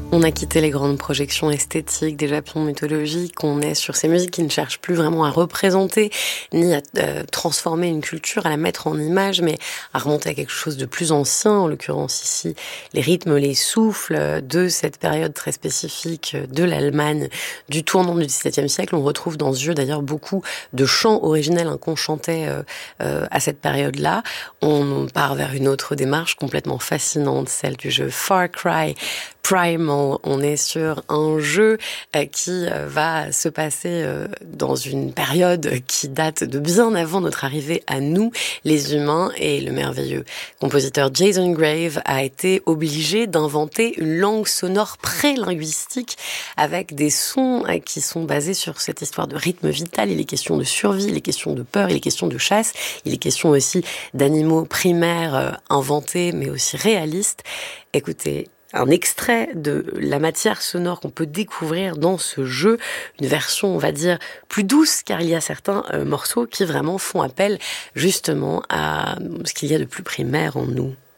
On a quitté les grandes projections esthétiques des Japon mythologiques, on est sur ces musiques qui ne cherchent plus vraiment à représenter, ni à transformer une culture, à la mettre en image, mais à remonter à quelque chose de plus ancien, en l'occurrence ici, les rythmes, les souffles de cette période très spécifique de l'Allemagne, du tournant du XVIIe siècle. On retrouve dans ce jeu d'ailleurs beaucoup de chants originels qu'on chantait à cette période-là. On part vers une autre démarche complètement fascinante, celle du jeu Far Cry Primal. On est sur un jeu qui va se passer dans une période qui date de bien avant notre arrivée à nous, les humains, et le merveilleux compositeur Jason Grave a été obligé d'inventer une langue sonore pré-linguistique avec des sons qui sont basés sur cette histoire de rythme vital. Il est question de survie, il est question de peur, il est question de chasse, il est question aussi d'animaux primaires inventés mais aussi réalistes. Écoutez, un extrait de la matière sonore qu'on peut découvrir dans ce jeu, une version, on va dire, plus douce, car il y a certains morceaux qui vraiment font appel justement à ce qu'il y a de plus primaire en nous.